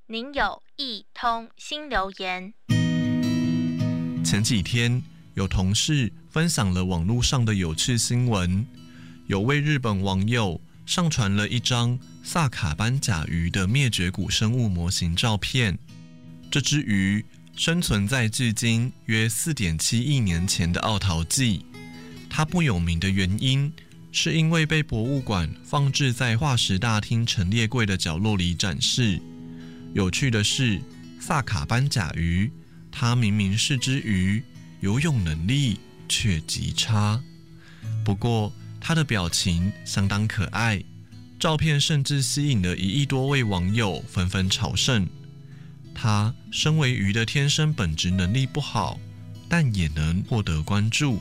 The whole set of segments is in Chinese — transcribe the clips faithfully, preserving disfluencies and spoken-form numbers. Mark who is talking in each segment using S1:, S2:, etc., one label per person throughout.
S1: 您有一通新留言。
S2: 前几天有同事分享了网络上的有趣新闻，有位日本网友上传了一张萨卡班甲鱼的灭绝古生物模型照片。这只鱼生存在距今约 四点七亿年前的奥陶纪，它不有名的原因是因为被博物馆放置在化石大厅陈列柜的角落里展示。有趣的是，萨卡班甲鱼它明明是只鱼，游泳能力却极差。不过它的表情相当可爱，照片甚至吸引了一亿多位网友纷纷朝圣。它身为鱼的天生本质能力不好，但也能获得关注。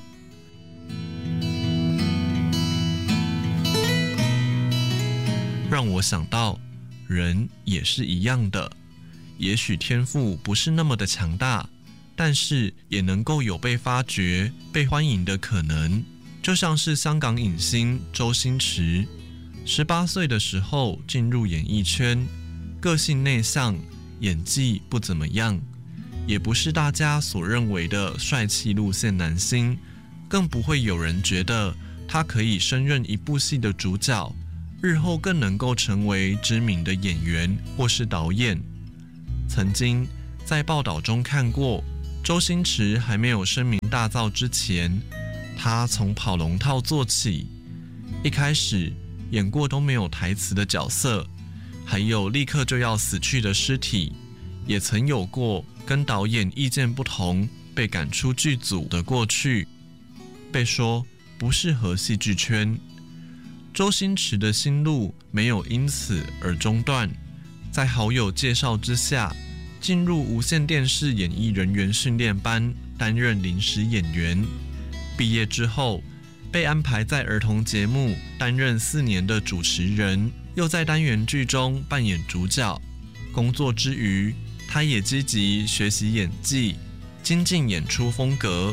S2: 让我想到，人也是一样的，也许天赋不是那么的强大，但是也能够有被发掘、被欢迎的可能。就像是香港影星周星驰，十八岁的时候进入演艺圈，个性内向，演技不怎么样，也不是大家所认为的帅气路线男星，更不会有人觉得他可以胜任一部戏的主角，日后更能够成为知名的演员或是导演。曾经在报道中看过，周星驰还没有声名大噪之前，他从跑龙套做起，一开始演过都没有台词的角色，还有立刻就要死去的尸体，也曾有过跟导演意见不同被赶出剧组的过去，被说不适合戏剧圈。周星驰的心路没有因此而中断，在好友介绍之下，进入无线电视演艺人员训练班担任临时演员。毕业之后，被安排在儿童节目担任四年的主持人，又在单元剧中扮演主角。工作之余，他也积极学习演技，精进演出风格。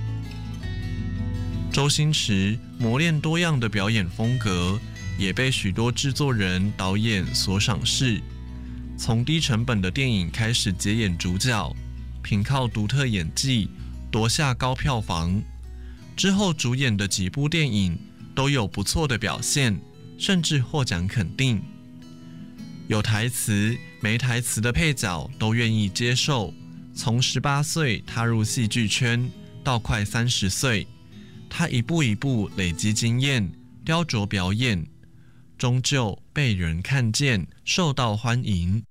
S2: 周星驰磨练多样的表演风格，也被许多制作人、导演所赏识。从低成本的电影开始接演主角，凭靠独特演技夺下高票房。之后主演的几部电影都有不错的表现，甚至获奖肯定。有台词没台词的配角都愿意接受。从十八岁踏入戏剧圈到快三十岁，他一步一步累积经验，雕琢表演，终究被人看见，受到欢迎。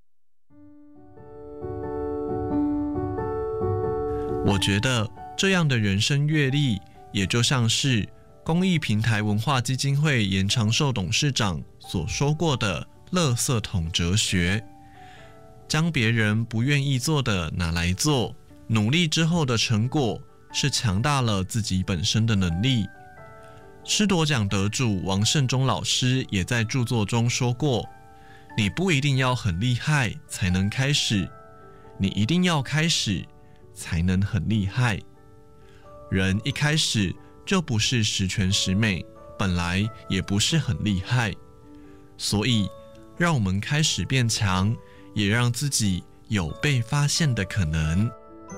S2: 我觉得这样的人生阅历，也就像是公益平台文化基金会严长寿董事长所说过的垃圾桶哲学，将别人不愿意做的拿来做，努力之后的成果是强大了自己本身的能力。师铎奖得主王胜忠老师也在著作中说过，你不一定要很厉害才能开始，你一定要开始才能很厉害。人一开始就不是十全十美，本来也不是很厉害，所以让我们开始变强，也让自己有被发现的可能。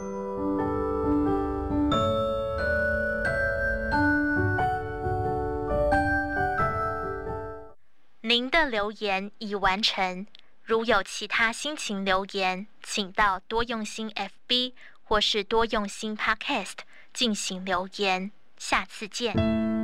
S1: 您的留言已完成，如有其他心情留言，请到多用心 F B 或是多用心 Podcast 进行留言。下次见。